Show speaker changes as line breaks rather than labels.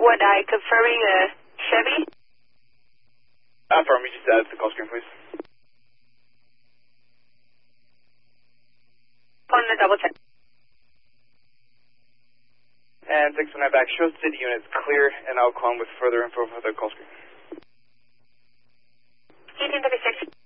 Would I confirming Chevy?
Affirm, you just add to the call screen, please.
On the double check.
And 619 back, show city units clear, and I'll call with further info for the call screen.
1836.